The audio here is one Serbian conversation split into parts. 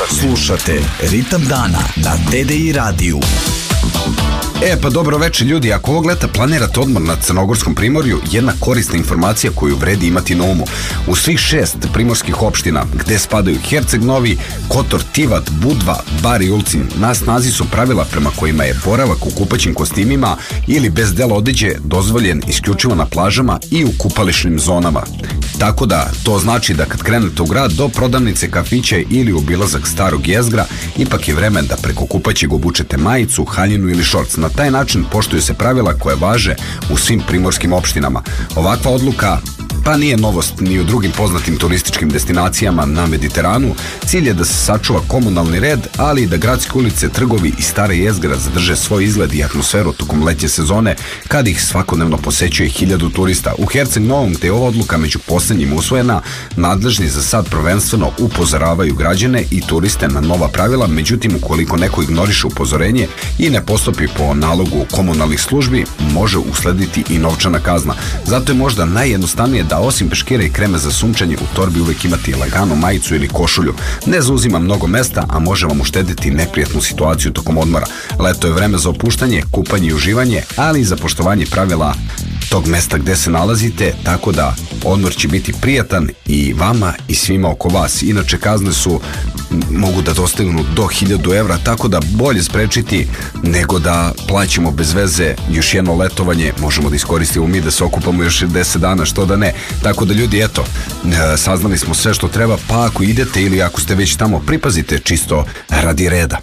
Slušate Ritam dana na TDI radiju. Pa dobro večer ljudi, ako ovog leta planirate odmor na Crnogorskom primorju, jedna korisna informacija koju vredi imati na umu. U svih 6 primorskih opština, gde spadaju Herceg Novi, Kotor, Tivat, Budva, Bar i Ulcinj, na snazi su pravila prema kojima je boravak u kupaćim kostimima ili bez dela odeće dozvoljen isključivo na plažama i u kupališnim zonama. Tako da, to znači da kad krenete u grad do prodavnice, kafića ili obilazak starog jezgra, ipak je vreme da preko kupaćeg obučete majicu, haljinu ili šorc. Na taj način poštuju se pravila koje važe u svim primorskim opštinama. Ovakva odluka pa nije novost ni u drugim poznatim turističkim destinacijama na Mediteranu. Cilj je da se sačuva komunalni red, ali i da gradske ulice, trgovi i stare jezgra zadrže svoj izgled i atmosferu tokom letnje sezone, kad ih svakodnevno posećuje 1000 turista. U Herceg Novom, gde je ova odluka među poslednjim usvojena, nadležni za sad prvenstveno upozoravaju građane i turiste na nova pravila, međutim ukoliko neko ignoriše upozorenje i ne postupi po nalogu komunalnih službi, može uslediti i novčana kazna. Zato je možda najjednostavnije da osim peškira i kreme za sunčanje u torbi uvek imati lagano majicu ili košulju. Ne zauzima mnogo mesta, a može vam uštediti neprijatnu situaciju tokom odmora. Leto je vreme za opuštanje, kupanje i uživanje, ali i za poštovanje pravila tog mesta gde se nalazite, tako da odmor će biti prijatan i vama i svima oko vas. Inače, kazne mogu da dostignu do 1000 evra, tako da bolje sprečiti nego da plaćamo bez veze još jedno letovanje. Možemo da iskoristimo mi da se okupamo još 10 dana, što da ne. Tako da ljudi, eto, saznali smo sve što treba, pa ako idete ili ako ste već tamo, pripazite čisto radi reda.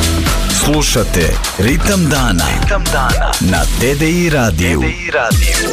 Slušate Ritam dana na TDI radiju.